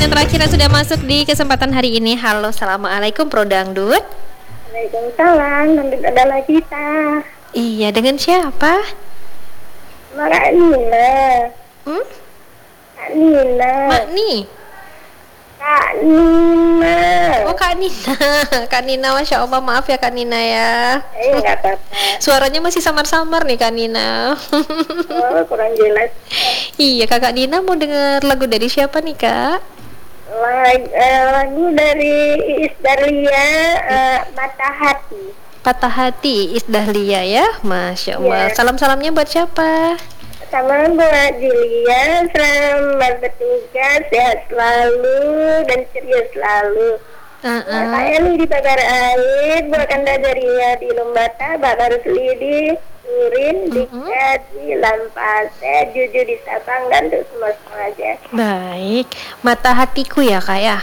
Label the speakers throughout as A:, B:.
A: yang terakhir yang sudah masuk di kesempatan hari ini. Halo, assalamualaikum Pro Dangdut.
B: Waalaikumsalam, nanti ada lagi ta.
A: Iya, dengan siapa?
B: Kak Nina. Kak Nina.
A: Mak Ni.
B: Kak Nina.
A: Oh, Kak Nina. Kak Nina, Masya Allah, maaf ya Kak Nina ya.
B: Nggak apa-apa.
A: Suaranya masih samar-samar nih Kak Nina.
B: Oh, kurang jelas.
A: Iya, Kakak Nina mau dengar lagu dari siapa nih Kak?
B: Lagu dari Iis Dahlia, Mata Hati.
A: Patah Hati, Iis Dahlia ya. Masya Allah. Salam-salamnya buat siapa?
B: Sama buat Julia, selamat bertugas, sehat selalu dan ceria selalu. Saya nih di Pagar Air, buat Anda dari di Lumbata, Bakar Selidi, Turin, Dika, di Lampase, Jujur di Sapang, dan untuk semua aja.
A: Baik, Mata Hatiku ya Kak ya.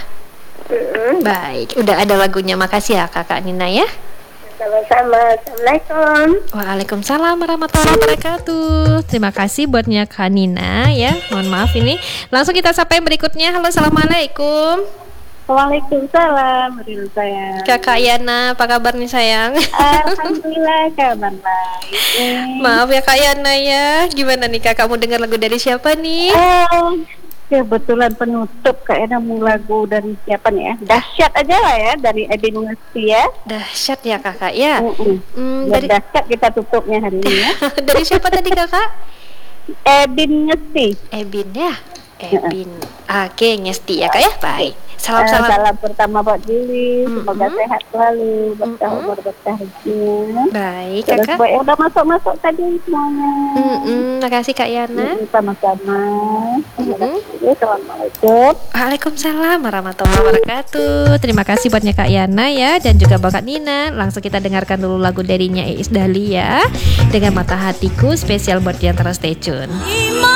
A: Baik, udah ada lagunya. Makasih ya Kakak Nina ya.
B: Sama-sama. Assalamualaikum.
A: Waalaikumsalam warahmatullahi wabarakatuh. Terima kasih buatnya Kak Nina ya. Mohon maaf ini. Langsung kita sapa yang berikutnya. Halo, assalamualaikum.
B: Waalaikumsalam, Rin sayang.
A: Kakak Yana, apa kabar nih sayang?
B: Alhamdulillah kabar baik.
A: Maaf ya Kak Yana ya. Gimana nih Kak, kamu dengar lagu dari siapa nih?
B: Kebetulan penutup kayaknya mau lagu dari siapa nih ya? Dahsyat aja lah ya, dari Edin Ngesti ya.
A: Dahsyat ya Kakak ya.
B: Dari Dahsyat kita tutupnya hari ini ya.
A: Dari siapa tadi Kakak?
B: Edin Ngesti.
A: Ebin ya. Ebin. Oke, Ngesti ya Kak ya. Baik. Salam-salam.
B: Salam pertama buat Juli, semoga sehat selalu, berkah umur, berkah rezeki.
A: Baik
B: Terus
A: Kakak.
B: buat yang udah masuk-masuk tadi semuanya.
A: Makasih Kak Yana.
B: Sama-sama. Assalamualaikum.
A: Waalaikumsalam warahmatullahi wabarakatuh. Terima kasih buatnya Kak Yana ya, dan juga buat Kak Nina. Langsung kita dengarkan dulu lagu darinya Iis Dahlia dengan Mata Hatiku, spesial buat yang terus stay tune.